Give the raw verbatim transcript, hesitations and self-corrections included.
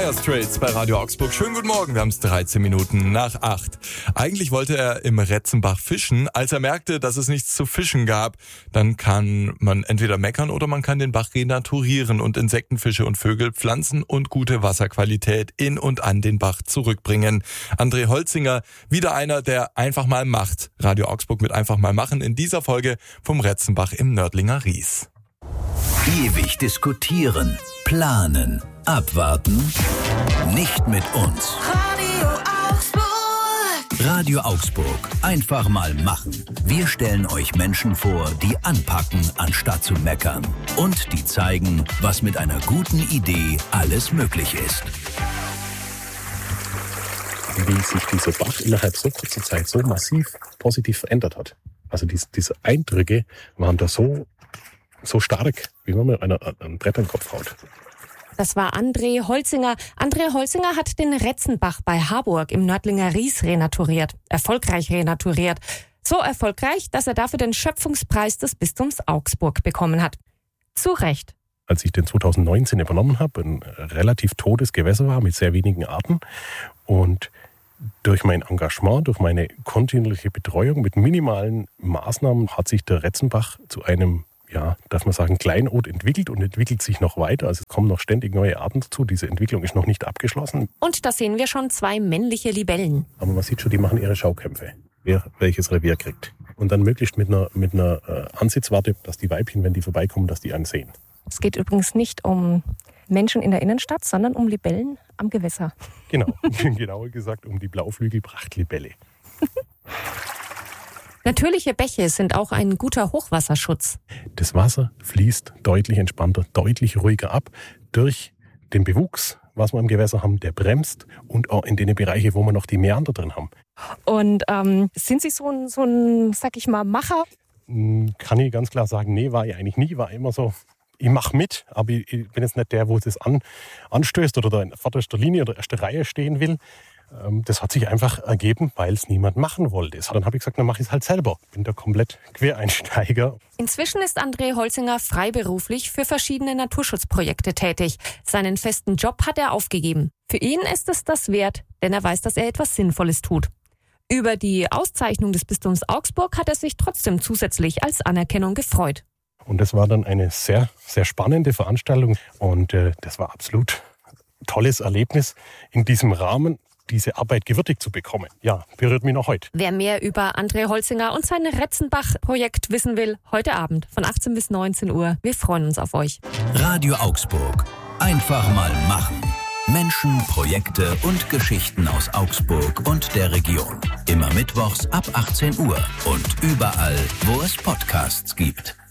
Dire Straits bei Radio Augsburg. Schönen guten Morgen, wir haben es dreizehn Minuten nach acht. Eigentlich wollte er im Retzenbach fischen. Als er merkte, dass es nichts zu fischen gab, dann kann man entweder meckern oder man kann den Bach renaturieren und Insektenfische und Vögel, Pflanzen und gute Wasserqualität in und an den Bach zurückbringen. André Holzinger, wieder einer, der einfach mal macht. Radio Augsburg mit einfach mal machen in dieser Folge vom Retzenbach im Nördlinger Ries. Ewig diskutieren, planen, abwarten, nicht mit uns. Radio Augsburg. Radio Augsburg, einfach mal machen. Wir stellen euch Menschen vor, die anpacken, anstatt zu meckern. Und die zeigen, was mit einer guten Idee alles möglich ist. Wie sich dieser Bach innerhalb so kurzer Zeit so massiv positiv verändert hat. Also diese, diese Eindrücke waren da so, so stark, wie wenn man einer ein Brett an den Kopf haut. Das war André Holzinger. André Holzinger hat den Retzenbach bei Harburg im Nördlinger Ries renaturiert. Erfolgreich renaturiert. So erfolgreich, dass er dafür den Schöpfungspreis des Bistums Augsburg bekommen hat. Zu Recht. Als ich den zwanzig neunzehn übernommen habe, ein relativ totes Gewässer war mit sehr wenigen Arten. Und durch mein Engagement, durch meine kontinuierliche Betreuung mit minimalen Maßnahmen hat sich der Retzenbach zu einem, ja, darf man sagen, Kleinod entwickelt und entwickelt sich noch weiter. Also es kommen noch ständig neue Arten dazu. Diese Entwicklung ist noch nicht abgeschlossen. Und da sehen wir schon zwei männliche Libellen. Aber man sieht schon, die machen ihre Schaukämpfe, wer welches Revier kriegt. Und dann möglichst mit einer, mit einer äh, Ansitzwarte, dass die Weibchen, wenn die vorbeikommen, dass die einen sehen. Es geht übrigens nicht um Menschen in der Innenstadt, sondern um Libellen am Gewässer. Genau, genauer gesagt um die Blauflügel-Prachtlibelle. Natürliche Bäche sind auch ein guter Hochwasserschutz. Das Wasser fließt deutlich entspannter, deutlich ruhiger ab durch den Bewuchs, was wir im Gewässer haben, der bremst und auch in den Bereichen, wo wir noch die Mäander drin haben. Und ähm, sind Sie so ein, so ein, sag ich mal, Macher? Kann ich ganz klar sagen, nee, war ich eigentlich nie, war immer so, ich mache mit, aber ich bin jetzt nicht der, wo es an, anstößt oder da in vorderster Linie oder erster Reihe stehen will. Das hat sich einfach ergeben, weil es niemand machen wollte. Dann habe ich gesagt, dann mache ich es halt selber. Bin da komplett Quereinsteiger. Inzwischen ist André Holzinger freiberuflich für verschiedene Naturschutzprojekte tätig. Seinen festen Job hat er aufgegeben. Für ihn ist es das wert, denn er weiß, dass er etwas Sinnvolles tut. Über die Auszeichnung des Bistums Augsburg hat er sich trotzdem zusätzlich als Anerkennung gefreut. Und das war dann eine sehr, sehr spannende Veranstaltung. Und äh, das war absolut ein tolles Erlebnis, in diesem Rahmen diese Arbeit gewürdigt zu bekommen. Ja, berührt mich noch heute. Wer mehr über André Holzinger und sein Retzenbach-Projekt wissen will, heute Abend von achtzehn bis neunzehn Uhr. Wir freuen uns auf euch. Radio Augsburg. Einfach mal machen. Menschen, Projekte und Geschichten aus Augsburg und der Region. Immer mittwochs ab achtzehn Uhr und überall, wo es Podcasts gibt.